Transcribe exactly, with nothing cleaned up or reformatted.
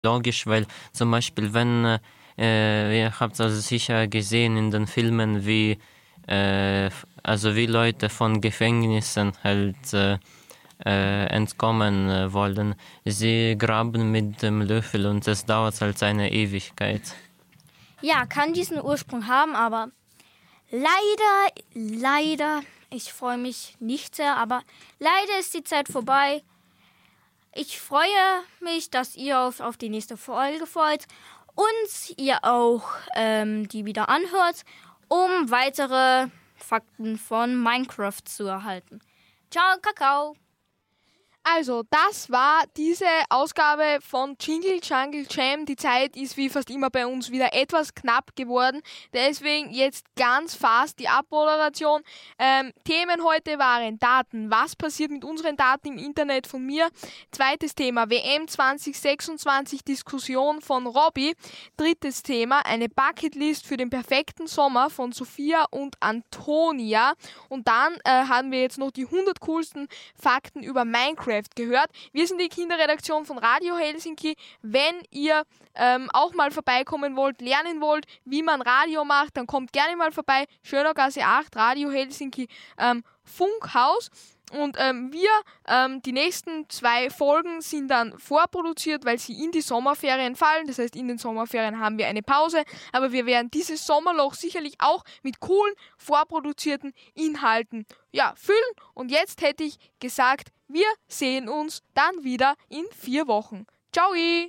logisch, weil zum Beispiel, wenn, äh, ihr habt es also sicher gesehen in den Filmen, wie, äh, also wie Leute von Gefängnissen halt äh, äh, entkommen äh, wollen. Sie graben mit dem Löffel und es dauert halt eine Ewigkeit. Ja, kann diesen Ursprung haben, aber leider, leider, ich freue mich nicht sehr, aber leider ist die Zeit vorbei. Ich freue mich, dass ihr auf, auf die nächste Folge freut und ihr auch ähm, die wieder anhört, um weitere Fakten von Minecraft zu erhalten. Ciao, Kakao! Also, das war diese Ausgabe von Jingle Jungle Jam. Die Zeit ist wie fast immer bei uns wieder etwas knapp geworden. Deswegen jetzt ganz fast die Abmoderation. Ähm, Themen heute waren Daten. Was passiert mit unseren Daten im Internet von mir? Zweites Thema W M zwanzig sechsundzwanzig Diskussion von Robby. Drittes Thema eine Bucketlist für den perfekten Sommer von Sophia und Antonia. Und dann äh, haben wir jetzt noch die hundert coolsten Fakten über Minecraft gehört. Wir sind die Kinderredaktion von Radio Helsinki. Wenn ihr ähm, auch mal vorbeikommen wollt, lernen wollt, wie man Radio macht, dann kommt gerne mal vorbei. Schönergasse acht, Radio Helsinki ähm, Funkhaus. Und ähm, wir, ähm, die nächsten zwei Folgen sind dann vorproduziert, weil sie in die Sommerferien fallen. Das heißt, in den Sommerferien haben wir eine Pause. Aber wir werden dieses Sommerloch sicherlich auch mit coolen, vorproduzierten Inhalten ja, füllen. Und jetzt hätte ich gesagt, wir sehen uns dann wieder in vier Wochen. Ciao!